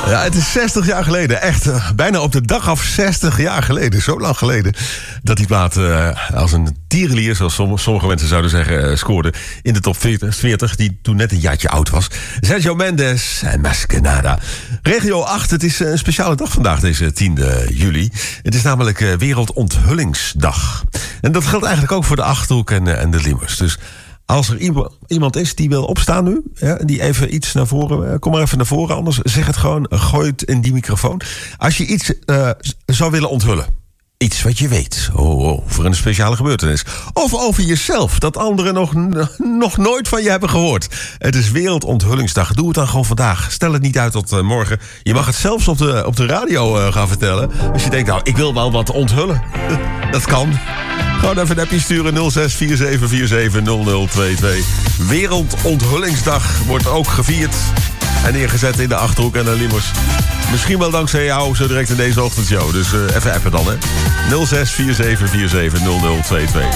Ja, het is 60 jaar geleden. Echt, bijna op de dag af 60 jaar geleden. Zo lang geleden dat die plaat als een tierenlier, zoals sommige mensen zouden zeggen, scoorde in de top 40, die toen net een jaartje oud was. Sergio Mendes en Maskenada. Regio 8, het is een speciale dag vandaag, deze 10e juli. Het is namelijk Wereldonthullingsdag. En dat geldt eigenlijk ook voor de Achterhoek en de Liemers. Dus als er iemand is die wil opstaan nu, ja, die even iets naar voren, kom maar even naar voren, anders zeg het gewoon, gooi het in die microfoon. Als je iets zou willen onthullen, iets wat je weet over een speciale gebeurtenis, of over jezelf, dat anderen nog nooit van je hebben gehoord. Het is Wereldonthullingsdag, doe het dan gewoon vandaag. Stel het niet uit tot morgen. Je mag het zelfs op de radio gaan vertellen. Als je denkt, nou, ik wil wel wat onthullen. Dat kan. Gewoon even een appje sturen, 0647470022. Wereldonthullingsdag wordt ook gevierd en neergezet in de Achterhoek en de Liemers. Misschien wel dankzij jou zo direct in deze ochtendshow. Dus even appen dan, hè. 0647470022.